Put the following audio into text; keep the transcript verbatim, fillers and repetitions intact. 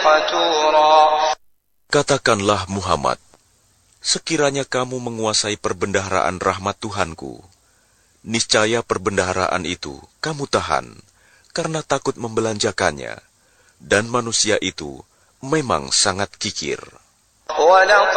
قتورا. Katakanlah Muhammad, sekiranya kamu menguasai perbendaharaan rahmat Tuhanku, niscaya perbendaharaan itu kamu tahan, karena takut membelanjakannya, dan manusia itu memang sangat kikir.